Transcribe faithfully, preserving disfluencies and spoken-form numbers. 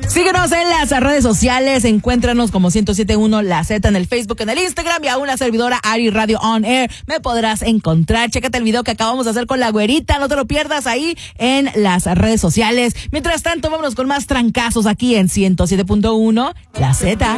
Síguenos en las redes sociales, encuéntranos como ciento siete punto uno La Z en el Facebook, en el Instagram y a una servidora Ari Radio On Air. Me podrás encontrar. Chécate el video que acabamos de hacer con la güerita, no te lo pierdas ahí en las redes sociales. Mientras tanto, vámonos con más trancazos aquí en ciento siete punto uno La Z.